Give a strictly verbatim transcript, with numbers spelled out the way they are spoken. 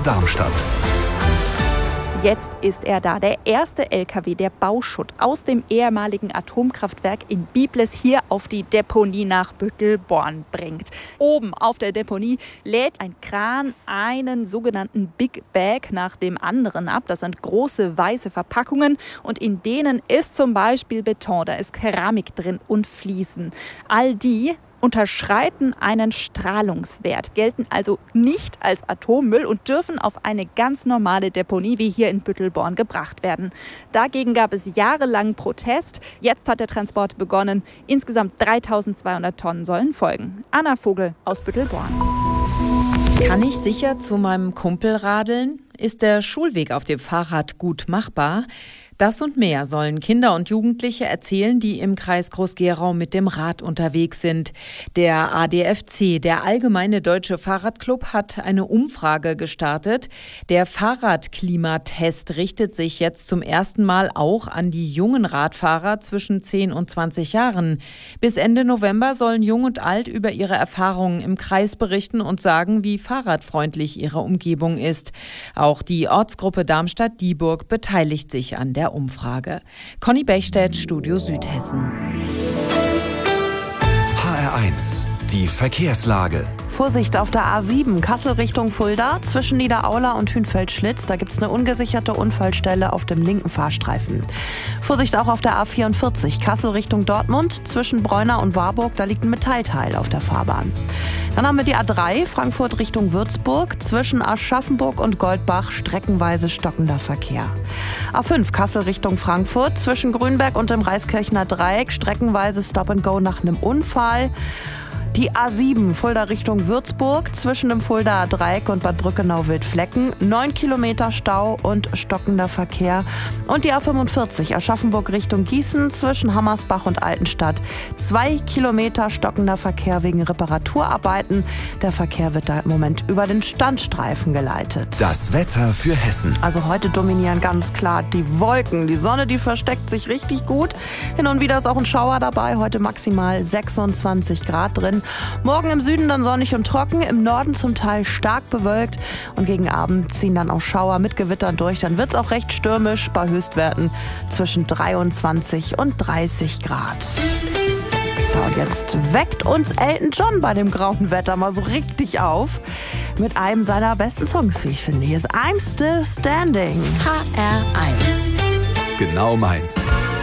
Darmstadt. Jetzt ist er da, der erste L K W, der Bauschutt aus dem ehemaligen Atomkraftwerk in Biblis hier auf die Deponie nach Büttelborn bringt. Oben auf der Deponie lädt ein Kran einen sogenannten Big Bag nach dem anderen ab. Das sind große weiße Verpackungen und in denen ist zum Beispiel Beton, da ist Keramik drin und Fliesen. All die unterschreiten einen Strahlungswert, gelten also nicht als Atommüll und dürfen auf eine ganz normale Deponie wie hier in Büttelborn gebracht werden. Dagegen gab es jahrelang Protest. Jetzt hat der Transport begonnen. Insgesamt dreitausendzweihundert Tonnen sollen folgen. Anna Vogel aus Büttelborn. Kann ich sicher zu meinem Kumpel radeln? Ist der Schulweg auf dem Fahrrad gut machbar? Das und mehr sollen Kinder und Jugendliche erzählen, die im Kreis Groß-Gerau mit dem Rad unterwegs sind. Der A D F C, der Allgemeine Deutsche Fahrradclub, hat eine Umfrage gestartet. Der Fahrradklimatest richtet sich jetzt zum ersten Mal auch an die jungen Radfahrer zwischen zehn und zwanzig Jahren. Bis Ende November sollen Jung und Alt über ihre Erfahrungen im Kreis berichten und sagen, wie fahrradfreundlich ihre Umgebung ist. Auch die Ortsgruppe Darmstadt-Dieburg beteiligt sich an der Umfrage. Conny Bechstedt, Studio Südhessen. H R eins, die Verkehrslage. Vorsicht auf der A sieben, Kassel Richtung Fulda, zwischen Niederaula und Hünfeld-Schlitz. Da gibt es eine ungesicherte Unfallstelle auf dem linken Fahrstreifen. Vorsicht auch auf der A vierundvierzig, Kassel Richtung Dortmund, zwischen Bräuna und Warburg. Da liegt ein Metallteil auf der Fahrbahn. Dann haben wir die A drei, Frankfurt Richtung Würzburg, zwischen Aschaffenburg und Goldbach, streckenweise stockender Verkehr. A fünf, Kassel Richtung Frankfurt, zwischen Grünberg und dem Reiskirchner Dreieck, streckenweise Stop and Go nach einem Unfall. Die A sieben, Fulda Richtung Würzburg, zwischen dem Fuldaer Dreieck und Bad Brückenau-Wildflecken, neun Kilometer Stau und stockender Verkehr. Und die A fünfundvierzig, Aschaffenburg Richtung Gießen, zwischen Hammersbach und Altenstadt, zwei Kilometer stockender Verkehr wegen Reparaturarbeiten. Der Verkehr wird da im Moment über den Standstreifen geleitet. Das Wetter für Hessen. Also heute dominieren ganz klar die Wolken. Die Sonne, die versteckt sich richtig gut. Hin und wieder ist auch ein Schauer dabei. Heute maximal sechsundzwanzig Grad drin. Morgen im Süden dann sonnig und trocken, im Norden zum Teil stark bewölkt und gegen Abend ziehen dann auch Schauer mit Gewittern durch. Dann wird es auch recht stürmisch bei Höchstwerten zwischen dreiundzwanzig und dreißig Grad. So, und jetzt weckt uns Elton John bei dem grauen Wetter mal so richtig auf mit einem seiner besten Songs, wie ich finde. Hier ist I'm Still Standing. H R eins. Genau meins.